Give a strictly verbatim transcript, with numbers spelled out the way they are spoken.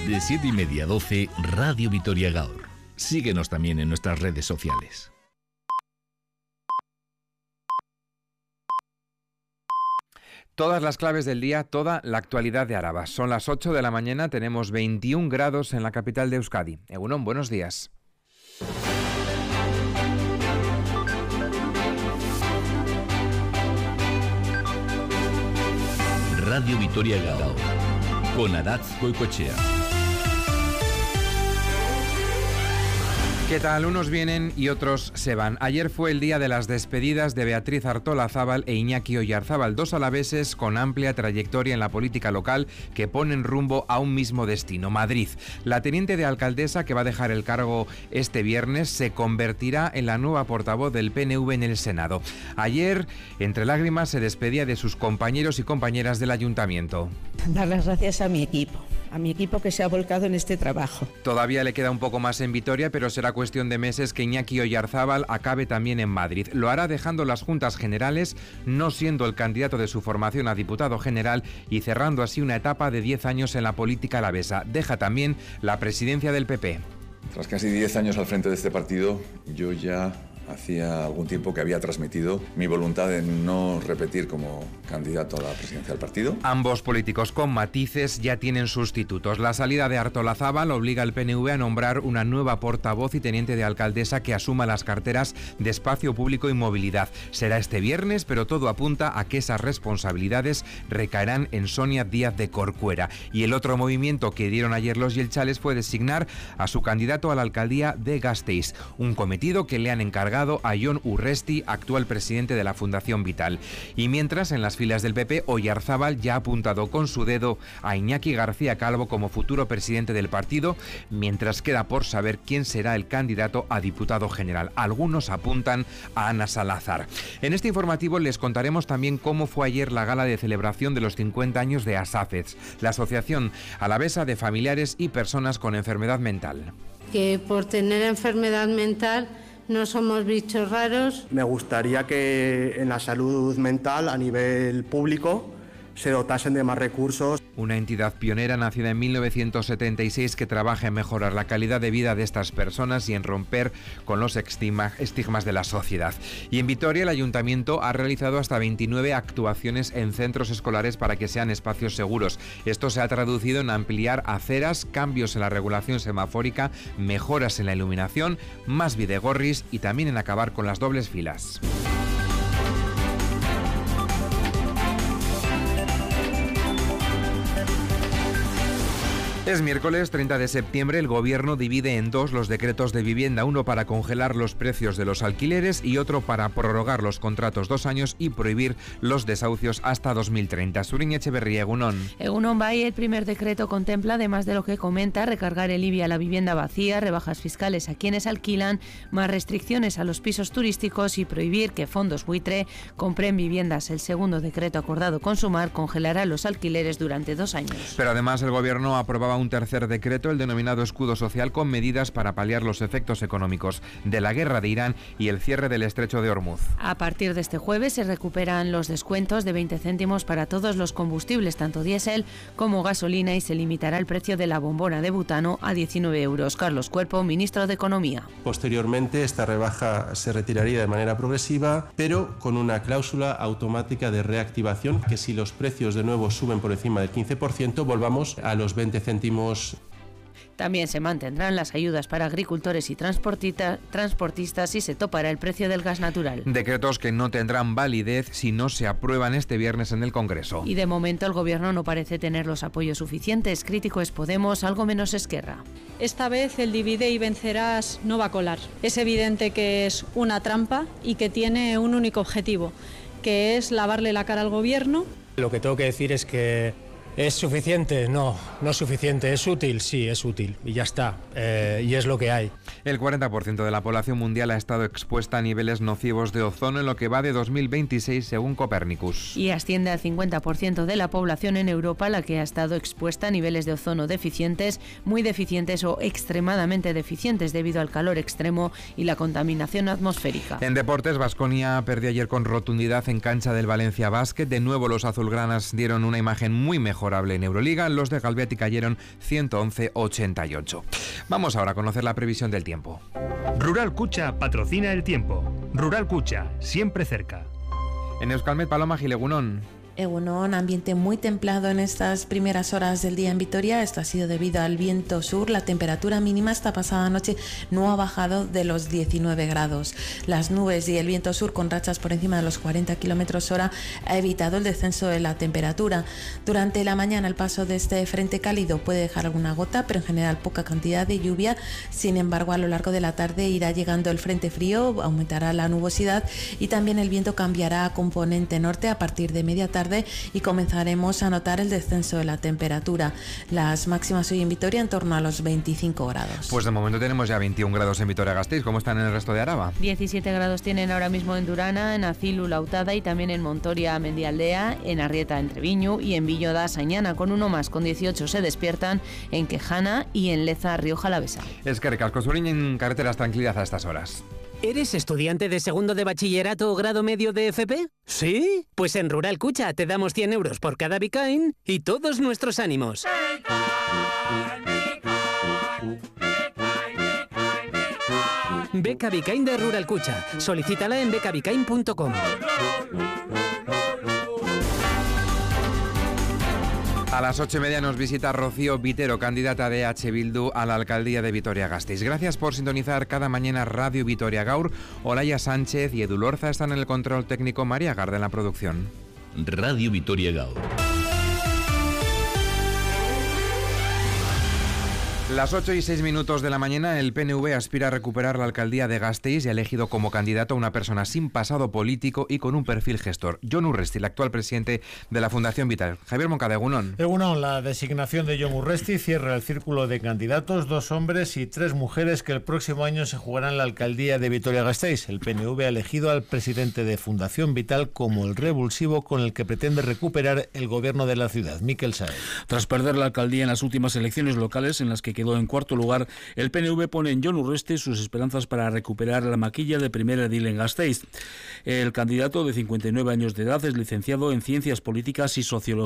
De siete y media a doce, Radio Vitoria Gaur. Síguenos también en nuestras redes sociales. Todas las claves del día, toda la actualidad de Araba. Son las ocho de la mañana, tenemos veintiún grados en la capital de Euskadi. Egunon, buenos días. Radio Vitoria Gaur, con Aratz Goicoechea. ¿Qué tal? Unos vienen y otros se van. Ayer fue el día de las despedidas de Beatriz Artolazábal e Iñaki Oyarzábal, dos alaveses con amplia trayectoria en la política local que ponen rumbo a un mismo destino, Madrid. La teniente de alcaldesa, que va a dejar el cargo este viernes, se convertirá en la nueva portavoz del P N V en el Senado. Ayer, entre lágrimas, se despedía de sus compañeros y compañeras del ayuntamiento. Dar las gracias a mi equipo, a mi equipo que se ha volcado en este trabajo. Todavía le queda un poco más en Vitoria, pero será cuestión de meses que Iñaki Oyarzábal acabe también en Madrid. Lo hará dejando las juntas generales, no siendo el candidato de su formación a diputado general y cerrando así una etapa de diez años en la política alavesa. Deja también la presidencia del P P. Tras casi diez años al frente de este partido, yo ya hacía algún tiempo que había transmitido mi voluntad de no repetir como candidato a la presidencia del partido. Ambos políticos con matices ya tienen sustitutos. La salida de Artolazábal obliga al P N V a nombrar una nueva portavoz y teniente de alcaldesa que asuma las carteras de Espacio Público y Movilidad. Será este viernes, pero todo apunta a que esas responsabilidades recaerán en Sonia Díaz de Corcuera. Y el otro movimiento que dieron ayer los yelchales fue designar a su candidato a la alcaldía de Gasteiz, un cometido que le han encargado a Jon Urresti, actual presidente de la Fundación Vital. Y mientras, en las filas del P P, Oyarzábal ya ha apuntado con su dedo a Iñaki García Calvo como futuro presidente del partido, mientras queda por saber quién será el candidato a diputado general. Algunos apuntan a Ana Salazar. En este informativo les contaremos también cómo fue ayer la gala de celebración de los cincuenta años de Asafez, la Asociación Alavesa de Familiares y Personas con Enfermedad Mental. Que por tener enfermedad mental no somos bichos raros. Me gustaría que en la salud mental a nivel público se dotasen de más recursos. Una entidad pionera nacida en mil novecientos setenta y seis que trabaja en mejorar la calidad de vida de estas personas y en romper con los estigmas de la sociedad. Y en Vitoria el ayuntamiento ha realizado hasta veintinueve actuaciones en centros escolares para que sean espacios seguros. Esto se ha traducido en ampliar aceras, cambios en la regulación semafórica, mejoras en la iluminación, más bidegorris y también en acabar con las dobles filas. Es miércoles treinta de septiembre, el Gobierno divide en dos los decretos de vivienda, uno para congelar los precios de los alquileres y otro para prorrogar los contratos dos años y prohibir los desahucios hasta dos mil treinta. Suriñe Echeverría, Egunon. Egunon Bay, el primer decreto contempla, además de lo que comenta, recargar el I B I a la vivienda vacía, rebajas fiscales a quienes alquilan, más restricciones a los pisos turísticos y prohibir que fondos buitre compren viviendas. El segundo decreto acordado con Sumar congelará los alquileres durante dos años. Pero además el Gobierno aprobaba un tercer decreto, el denominado escudo social, con medidas para paliar los efectos económicos de la guerra de Irán y el cierre del estrecho de Hormuz. A partir de este jueves se recuperan los descuentos de veinte céntimos para todos los combustibles, tanto diésel como gasolina, y se limitará el precio de la bombona de butano a diecinueve euros. Carlos Cuerpo, ministro de Economía. Posteriormente, esta rebaja se retiraría de manera progresiva, pero con una cláusula automática de reactivación, que si los precios de nuevo suben por encima del quince por ciento, volvamos a los veinte céntimos. También se mantendrán las ayudas para agricultores y transportistas y se topará el precio del gas natural. Decretos que no tendrán validez si no se aprueban este viernes en el Congreso. Y de momento el Gobierno no parece tener los apoyos suficientes. Crítico es Podemos, algo menos Esquerra. Esta vez el divide y vencerás no va a colar. Es evidente que es una trampa y que tiene un único objetivo, que es lavarle la cara al Gobierno. Lo que tengo que decir es que ¿es suficiente? No, no es suficiente. ¿Es útil? Sí, es útil. Y ya está. Eh, y es lo que hay. El cuarenta por ciento de la población mundial ha estado expuesta a niveles nocivos de ozono en lo que va de dos mil veintiséis, según Copérnicus. Y asciende al cincuenta por ciento de la población en Europa la que ha estado expuesta a niveles de ozono deficientes, muy deficientes o extremadamente deficientes debido al calor extremo y la contaminación atmosférica. En deportes, Baskonia perdió ayer con rotundidad en cancha del Valencia Basket. De nuevo los azulgranas dieron una imagen muy mejor mejorable en Euroliga. Los de Galbiati cayeron ciento once a ochenta y ocho. Vamos ahora a conocer la previsión del tiempo. Rural Cucha patrocina el tiempo. Rural Cucha, siempre cerca. En Euskalmet, Paloma Gilegunón. Egunon, ambiente muy templado en estas primeras horas del día en Vitoria. Esto ha sido debido al viento sur. La temperatura mínima esta pasada noche no ha bajado de los diecinueve grados. Las nubes y el viento sur con rachas por encima de los cuarenta kilómetros hora ha evitado el descenso de la temperatura. Durante la mañana el paso de este frente cálido puede dejar alguna gota, pero en general poca cantidad de lluvia. Sin embargo, a lo largo de la tarde irá llegando el frente frío, aumentará la nubosidad y también el viento cambiará a componente norte a partir de media tarde y comenzaremos a notar el descenso de la temperatura. Las máximas hoy en Vitoria en torno a los veinticinco grados. Pues de momento tenemos ya veintiún grados en Vitoria-Gasteiz. ¿Cómo están en el resto de Araba? diecisiete grados tienen ahora mismo en Durana, en Acilu, Lautada y también en Montoria, Mendialdea, en Arrieta, en Treviño y en Villoda, Sañana. Con uno más, con dieciocho se despiertan en Quejana y en Leza, Rioja Alavesa. Es que recalco, Suriñ en carreteras, tranquilidad a estas horas. ¿Eres estudiante de segundo de bachillerato o grado medio de F P? ¿Sí? Pues en Rural Cucha te damos cien euros por cada Bicain y todos nuestros ánimos. Beca Bicain de Rural Cucha. Solicítala en beca bicain punto com. A las ocho y media nos visita Rocío Vitero, candidata de H. Bildu a la alcaldía de Vitoria-Gasteiz. Gracias por sintonizar cada mañana Radio Vitoria Gaur. Olaya Sánchez y Edu Lorza están en el control técnico, María Garda en la producción. Radio Vitoria Gaur. Las ocho y seis minutos de la mañana, el P N V aspira a recuperar la alcaldía de Gasteiz y ha elegido como candidato a una persona sin pasado político y con un perfil gestor. Jon Urresti, el actual presidente de la Fundación Vital. Javier Moncada, Egunon. Egunon, la designación de Jon Urresti cierra el círculo de candidatos, dos hombres y tres mujeres que el próximo año se jugarán la alcaldía de Vitoria-Gasteiz. El P N V ha elegido al presidente de Fundación Vital como el revulsivo con el que pretende recuperar el gobierno de la ciudad. Mikel Saez. Tras perder la alcaldía en las últimas elecciones locales en las que quedó en cuarto lugar, el P N V pone en Jon Urresti sus esperanzas para recuperar la maquilla de primer edil en Gasteiz. El candidato de cincuenta y nueve años de edad es licenciado en Ciencias Políticas y Sociología